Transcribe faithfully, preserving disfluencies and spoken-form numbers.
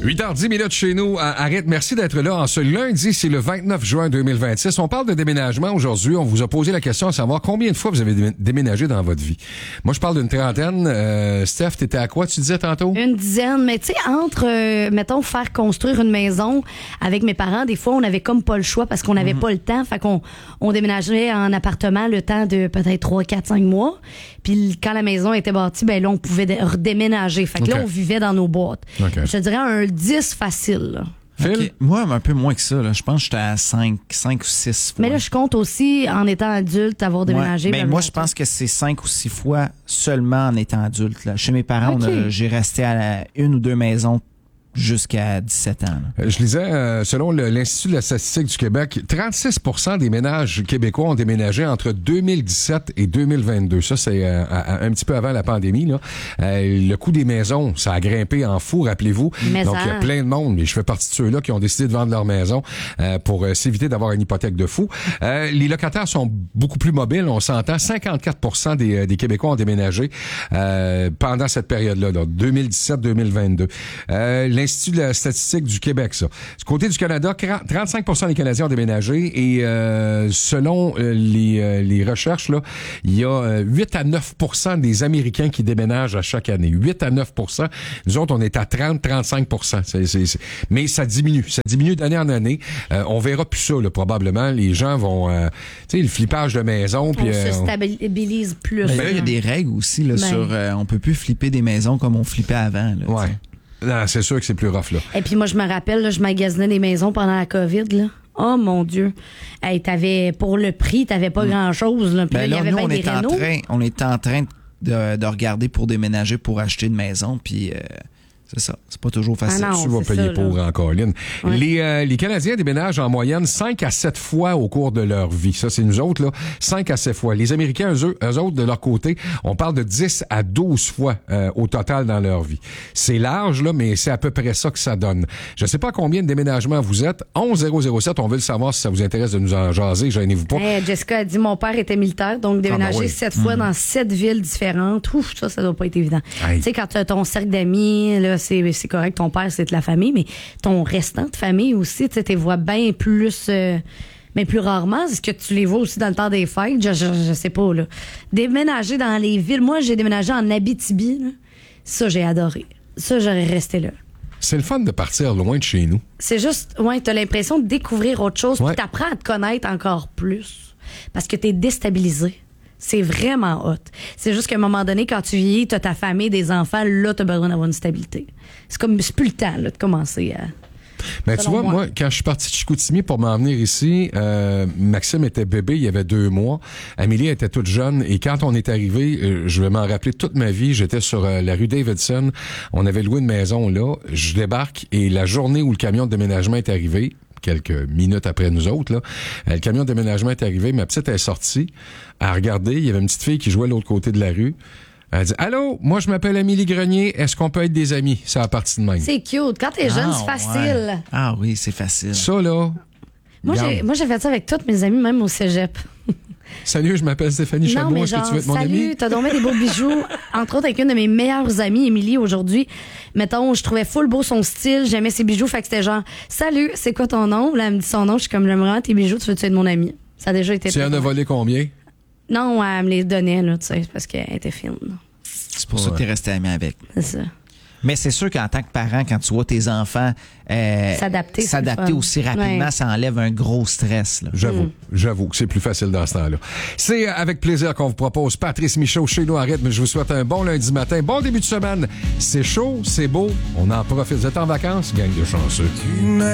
huit heures dix minutes chez nous. Arrête, merci d'être là. En ce lundi, c'est le vingt-neuf juin deux mille vingt-six. On parle de déménagement aujourd'hui. On vous a posé la question à savoir combien de fois vous avez déménagé dans votre vie. Moi, je parle d'une trentaine. Euh, Steph, t'étais à quoi, tu disais tantôt? Une dizaine. Mais tu sais, entre, euh, mettons, faire construire une maison avec mes parents, des fois, on avait comme pas le choix parce qu'on n'avait mm-hmm. pas le temps. Fait qu'on on déménageait en appartement le temps de peut-être trois, quatre, cinq mois. Puis quand la maison était bâtie, ben là, on pouvait dé- redéménager. Fait que okay. là, on vivait dans nos boîtes. Okay. Je te dirais un dix facile. Là. Okay. Moi, un peu moins que ça. Là. Je pense que j'étais à cinq, cinq ou six fois. Mais là, je compte aussi en étant adulte, avoir déménagé. Ouais. Ben, moi, je pense que c'est cinq ou six fois seulement en étant adulte. Là. Chez mes parents, okay. on a, j'ai resté à la, une ou deux maisons jusqu'à dix-sept ans. Là. Je lisais, euh, selon le, l'Institut de la statistique du Québec, trente-six pour cent des ménages québécois ont déménagé entre deux mille dix-sept et deux mille vingt-deux. Ça, c'est euh, un petit peu avant la pandémie. Là. Euh, le coût des maisons, ça a grimpé en fou, rappelez-vous. Mais Donc, il y a plein de monde, mais je fais partie de ceux-là qui ont décidé de vendre leur maison euh, pour euh, s'éviter d'avoir une hypothèque de fou. Euh, les locataires sont beaucoup plus mobiles, on s'entend. cinquante-quatre pour cent des, des Québécois ont déménagé euh, pendant cette période-là, donc deux mille dix-sept deux mille vingt-deux. Euh, l'Institut de la statistique du Québec, ça. Du côté du Canada, trente-cinq pour cent des Canadiens ont déménagé et euh, selon euh, les, euh, les recherches, là, il y a euh, huit à neuf pour cent des Américains qui déménagent à chaque année. huit à neuf pour cent. Nous autres, on est à trente à trente-cinq pour cent. C'est, c'est, c'est... Mais ça diminue. Ça diminue d'année en année. Euh, on verra plus ça, là, probablement. Les gens vont... Euh, tu sais, le flippage de maison. On puis, se euh, stabilise plus. Mais là, il y a des règles aussi là, ben. sur... Euh, on peut plus flipper des maisons comme on flippait avant. Là, ouais. Non, c'est sûr que c'est plus rough, là. Et puis moi, je me rappelle, là, je magasinais des maisons pendant la COVID, là. Oh mon Dieu. Hey, t'avais, pour le prix, t'avais pas mmh. grand-chose, là. Puis ben là, il y avait nous, bien on des est en train, on est en train de, de regarder pour déménager, pour acheter une maison, puis... Euh, c'est ça. C'est pas toujours facile. Ah non, tu vas payer ça, pour en Colline. Ouais. Les, euh, les Canadiens déménagent en moyenne cinq à sept fois au cours de leur vie. Ça, c'est nous autres, là. cinq à sept fois. Les Américains, eux, eux autres, de leur côté, on parle de dix à douze fois euh, au total dans leur vie. C'est large, là, mais c'est à peu près ça que ça donne. Je sais pas combien de déménagements vous êtes. onze zéro zéro sept, on veut le savoir si ça vous intéresse de nous en jaser. Gênez-vous pas. Hey, Jessica a dit, mon père était militaire, donc déménager ah ben oui. sept mmh. fois dans sept villes différentes. Ouf, ça, ça doit pas être évident. Tu sais, quand tu as ton cercle d'amis, là, c'est, c'est correct. Ton père, c'est de la famille, mais ton restant de famille aussi, tu sais, tu les vois bien plus, euh, bien plus rarement. Est-ce que tu les vois aussi dans le temps des fêtes? Je, je, je sais pas, là. Déménager dans les villes. Moi, j'ai déménagé en Abitibi, là. Ça, j'ai adoré. Ça, j'aurais resté là. C'est le fun de partir loin de chez nous. C'est juste, ouais, t'as l'impression de découvrir autre chose, ouais. puis t'apprends à te connaître encore plus. Parce que t'es déstabilisé. C'est vraiment hot. C'est juste qu'à un moment donné, quand tu vieillis, t'as ta famille, des enfants, là, t'as besoin d'avoir une stabilité. C'est comme, c'est plus le temps, là, de commencer à... Ben, tu vois, moi. moi, quand je suis parti de Chicoutimi pour m'en venir ici, euh, Maxime était bébé, il y avait deux mois. Amélie était toute jeune. Et quand on est arrivé, euh, je vais m'en rappeler toute ma vie, j'étais sur euh, la rue Davidson. On avait loué une maison là. Je débarque et la journée où le camion de déménagement est arrivé, quelques minutes après nous autres, là, le camion de déménagement est arrivé, ma petite est sortie, elle a regardé, il y avait une petite fille qui jouait de l'autre côté de la rue. Elle a dit « Allô, moi je m'appelle Amélie Grenier, est-ce qu'on peut être des amis? » Ça a parti de même. C'est cute. Quand t'es jeune, ah, c'est facile. Ouais. Ah oui, c'est facile. Ça, là... Moi j'ai, moi, j'ai fait ça avec tous mes amis, même au cégep. Salut, je m'appelle Stéphanie Chabot. Est-ce que tu veux être mon salut, amie? T'as dormi des beaux bijoux. Entre autres, avec une de mes meilleures amies, Émilie, aujourd'hui. Mettons, je trouvais full beau son style, j'aimais ses bijoux, fait que c'était genre, salut, c'est quoi ton nom? Là, elle me dit son nom, je suis comme, j'aime vraiment tes bijoux, tu veux-tu être mon amie? Ça a déjà été. Tu en as volé combien? Non, elle me les donnait, là, tu sais, parce qu'elle était fine. C'est pour ouais. ça que t'es resté amie avec. C'est ça. Mais c'est sûr qu'en tant que parent, quand tu vois tes enfants euh, s'adapter, s'adapter aussi rapidement, ouais. ça enlève un gros stress. Là. J'avoue, mm. j'avoue que c'est plus facile dans ce temps-là. C'est avec plaisir qu'on vous propose Patrice Michaud chez nous à rythme. Je vous souhaite un bon lundi matin, bon début de semaine. C'est chaud, c'est beau, on en profite. Vous êtes en vacances, gang de chanceux.